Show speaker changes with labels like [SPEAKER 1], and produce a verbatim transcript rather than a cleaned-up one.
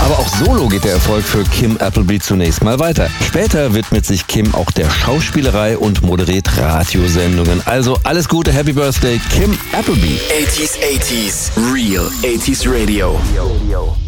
[SPEAKER 1] Aber auch solo geht der Erfolg für Kim Appleby zunächst mal weiter. Später widmet sich Kim auch der Schauspielerei und moderiert Radiosendungen. Also alles Gute, Happy Birthday, Kim Appleby.
[SPEAKER 2] eighties, eighties, Real eighties Radio.